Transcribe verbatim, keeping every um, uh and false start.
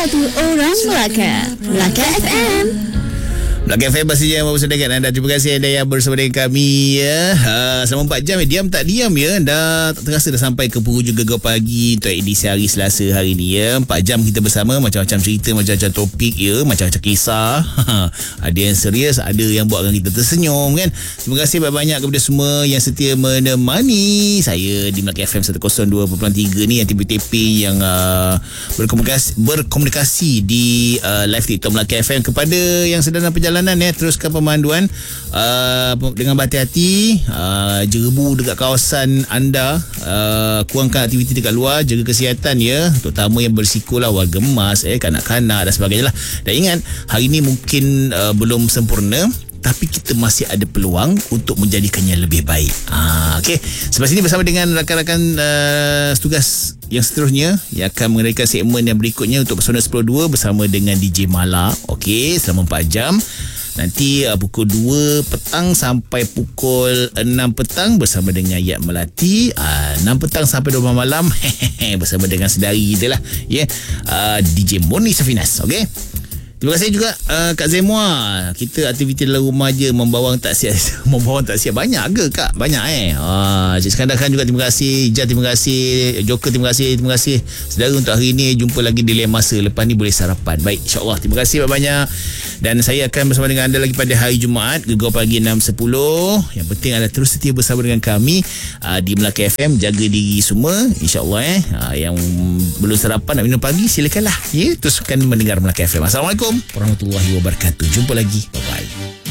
satu orang Melaka. Melaka F M. Melaka F M pasti yang bersama dengan anda. Terima kasih anda yang bersama dengan kami ya. Ha, selama empat jam ya, diam tak diam ya. Dah tak terasa dah sampai ke penghujung Gegar Pagi untuk edisi hari Selasa hari ni ya. empat jam kita bersama, macam-macam cerita, macam-macam topik ya, macam-macam kisah. Ada yang serius, ada yang buatkan kita tersenyum kan. Terima kasih banyak-banyak kepada semua yang setia menemani saya di Melaka F M seratus dua perpuluhan tiga ni, yang tipe-tipe yang uh, berkomunikasi berkomunikasi di uh, live TikTok Melaka F M. Kepada yang sedang dalam perjalanan ya, teruskan pemanduan uh, dengan berhati-hati, uh, jerebu dekat kawasan anda, uh, kurangkan aktiviti dekat luar, jaga kesihatan ya, terutama yang bersikolah, warga emas eh, kanak-kanak dan sebagainya lah. Dan ingat, hari ni mungkin uh, belum sempurna, tapi kita masih ada peluang untuk menjadikannya lebih baik. Ah, okay. Selepas ini bersama dengan rakan-rakan uh, tugas yang seterusnya yang akan mengadakan segmen yang berikutnya untuk Pesona sepuluh dua bersama dengan D J Mala. Okey, selama empat jam. Nanti uh, pukul dua petang sampai pukul enam petang bersama dengan Yat Melati. uh, enam petang sampai dua malam bersama dengan sedari kita lah ya, yeah. uh, D J Moni Safinas. Okey. Terima kasih juga uh, Kak Zemua. Kita aktiviti dalam rumah je, membawang taksiat. Membawang taksiat banyak ke Kak? Banyak eh. Uh, Cik Skandar Khan juga terima kasih. Ijaz terima kasih. Joker terima kasih. Terima kasih saudara untuk hari ini. Jumpa lagi di lain masa. Lepas ni boleh sarapan. Baik, insyaAllah. Terima kasih banyak-banyak. Dan saya akan bersama dengan anda lagi pada hari Jumaat, Gegar Pagi enam sepuluh. Yang penting anda terus setia bersama dengan kami uh, di Melaka F M. Jaga diri semua, insyaAllah eh. Uh, yang belum sarapan nak minum pagi, silakanlah ya, teruskan mendengar Melaka F M. Assalamualaikum warahmatullahi wabarakatuh. Jumpa lagi. Bye-bye.